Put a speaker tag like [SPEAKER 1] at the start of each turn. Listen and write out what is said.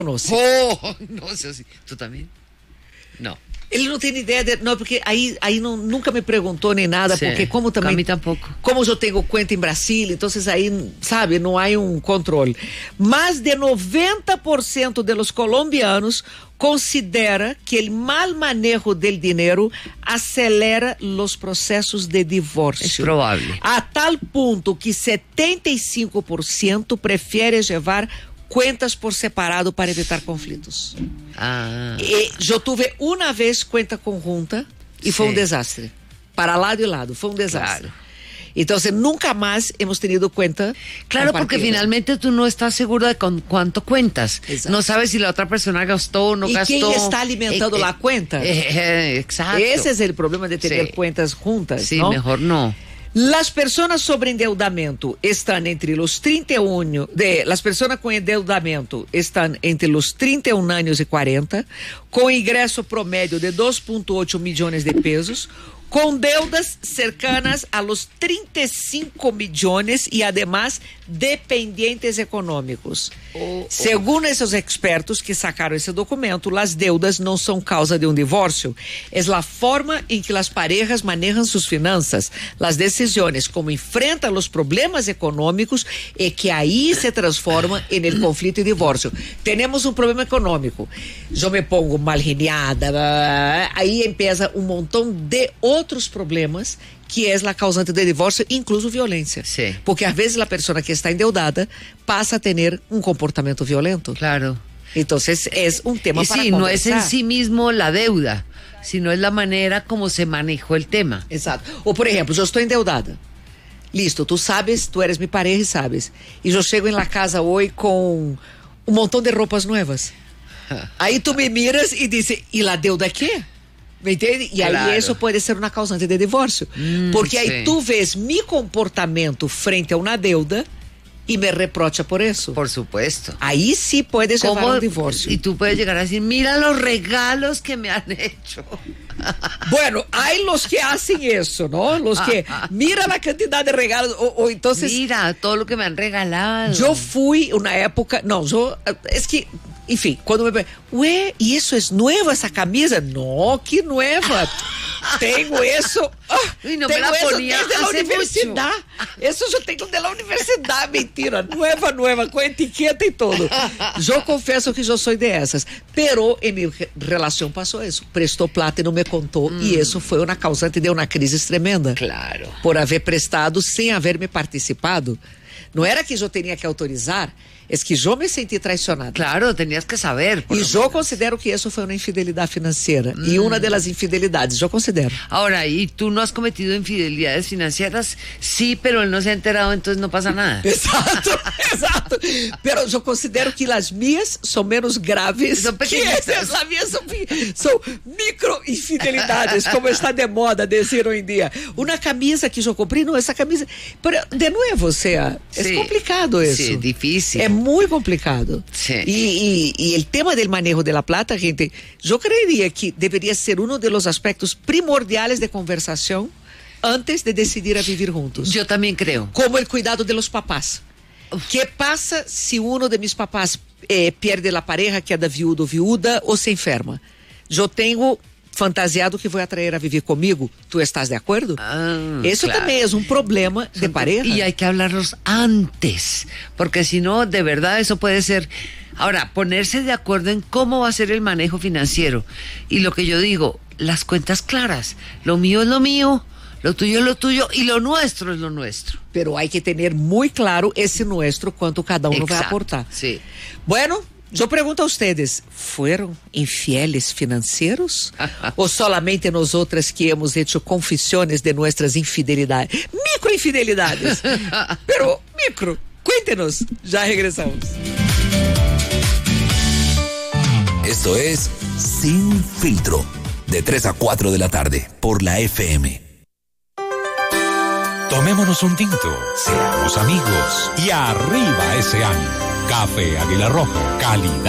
[SPEAKER 1] conoce.
[SPEAKER 2] Oh, no sé si. ¿Tú también? No.
[SPEAKER 1] Ele não tem ideia não, porque aí não, nunca me perguntou nem nada,
[SPEAKER 2] sí,
[SPEAKER 1] porque como também...
[SPEAKER 2] A mí tampoco.
[SPEAKER 1] Como eu tenho conta em Brasília, então aí, sabe, não há controle. Mais de 90% de los colombianos considera que o mal manejo del dinheiro acelera los processos de divórcio.
[SPEAKER 2] É provável.
[SPEAKER 1] A tal ponto que 75% prefere levar cuentas por separado para evitar conflitos. Eu tive uma vez cuenta conjunta e foi um desastre. Para lado e lado, foi um desastre.
[SPEAKER 2] Claro.
[SPEAKER 1] Entonces nunca más hemos tenido cuenta.
[SPEAKER 2] Claro, porque finalmente tú no estás seguro de con cuánto cuentas.
[SPEAKER 1] Exacto.
[SPEAKER 2] No sabes si la otra persona gastó o no gastó.
[SPEAKER 1] ¿Y quién está alimentando la cuenta?
[SPEAKER 2] Exacto.
[SPEAKER 1] Ese es el problema de tener cuentas juntas,
[SPEAKER 2] sí,
[SPEAKER 1] ¿no?
[SPEAKER 2] Mejor no.
[SPEAKER 1] Las personas sobre endeudamento están entre los 31, las personas con endeudamento están entre los 31 años y 40, con ingreso promedio de 2.8 millones de pesos, con deudas cercanas a los 35 millones y además dependientes econômicos. Segundo esses expertos que sacaram esse documento, as deudas não são causa de um divórcio, é a forma em que as parejas manejam suas finanças, as decisões, como enfrentam os problemas econômicos e que aí se transforma em el conflito e divórcio. Temos um problema econômico, eu me pongo mal geniada, aí empieza um montão de outros problemas que é a causante de divórcio, incluso violência.
[SPEAKER 2] Sí.
[SPEAKER 1] Porque às vezes a pessoa que está endeudada passa a ter um comportamento violento.
[SPEAKER 2] Claro.
[SPEAKER 1] Então, é um tema para
[SPEAKER 2] conversar. No es en sí mismo la deuda, sino es la manera como se manejó el tema.
[SPEAKER 1] Exato. Ou, por exemplo, eu estou endeudada. Listo, tu sabes, tu eres mi pareja e sabes. E eu chego em la casa hoje com um montão de roupas novas. Aí tu me miras e diz, e la deuda quê? ¿Me entiende? E
[SPEAKER 2] claro.
[SPEAKER 1] aí isso pode ser uma causante de divórcio. Porque aí
[SPEAKER 2] sí.
[SPEAKER 1] tu vês mi comportamento frente a uma deuda e me reprocha por isso.
[SPEAKER 2] Por supuesto.
[SPEAKER 1] Aí sí puedes llevar un divorcio.
[SPEAKER 2] Y tú puedes llegar a decir, mira los regalos que me han hecho.
[SPEAKER 1] Bueno, hay los que hacen eso, ¿no? Los que mira la cantidad de regalos o entonces...
[SPEAKER 2] Mira todo lo que me han regalado.
[SPEAKER 1] Yo fui una época... No, es que... Enfim, quando me... Ué, e isso é nova, essa camisa? Não, que nova. Tenho isso...
[SPEAKER 2] E não
[SPEAKER 1] tenho
[SPEAKER 2] me la
[SPEAKER 1] isso
[SPEAKER 2] ponía
[SPEAKER 1] desde a universidade. Isso eu tenho de la universidade, mentira. Nueva, com etiqueta e tudo. Eu confesso que eu sou dessas. Pero em minha relação passou isso. Prestou plata e não me contou. E isso foi uma causante de uma crise tremenda.
[SPEAKER 2] Claro.
[SPEAKER 1] Por haver prestado sem haver me participado. Não era que eu tinha que autorizar, é que eu me senti traicionada.
[SPEAKER 2] Claro, tenías que saber.
[SPEAKER 1] E eu considero que isso foi uma infidelidade financeira. E uma das infidelidades, eu considero.
[SPEAKER 2] Ahora, ¿y tú no has cometido infidelidades financieras? Sí, pero él no se ha enterado, entonces no pasa nada.
[SPEAKER 1] Exato. Pero eu considero que as minhas são menos graves.
[SPEAKER 2] São pequenas.
[SPEAKER 1] As minhas são micro infidelidades, como está de moda dizer hoje em dia. Uma camisa que eu comprei, não, essa camisa... Pero, de novo, é complicado isso.
[SPEAKER 2] Sí, difícil.
[SPEAKER 1] É muito complicado.
[SPEAKER 2] Sí.
[SPEAKER 1] E o tema do manejo de la plata, gente, eu creeria que deveria ser um dos aspectos primordiais de conversação antes de decidir a viver juntos.
[SPEAKER 2] Yo también creo.
[SPEAKER 1] Como o cuidado de los papás. Que passa se um de mis papás perde a pareja, queda viúdo ou viúda ou se enferma? Eu tenho fantasiado que vou atrair a viver comigo. ¿Tú estás de acuerdo? Eso claro. También es un problema de pareja.
[SPEAKER 2] Y hay que hablarlos antes, porque si no, de verdad eso puede ser... Ahora, ponerse de acuerdo en cómo va a ser el manejo financiero. Y lo que yo digo, las cuentas claras. Lo mío es lo mío, lo tuyo es lo tuyo y lo nuestro es lo nuestro.
[SPEAKER 1] Pero hay que tener muy claro ese nuestro, cuánto cada uno va a aportar.
[SPEAKER 2] Sí.
[SPEAKER 1] Bueno, yo pregunto a ustedes, ¿fueron infieles financieros? ¿O solamente nosotras que hemos hecho confesiones de nuestras infidelidades? Microinfidelidades. Pero micro, cuéntenos. Ya regresamos.
[SPEAKER 3] Esto es Sin Filtro, de 3 a 4 de la tarde, por la FM.
[SPEAKER 4] Tomémonos un tinto, seamos amigos y arriba ese ánimo. Café Águila Roja, calidad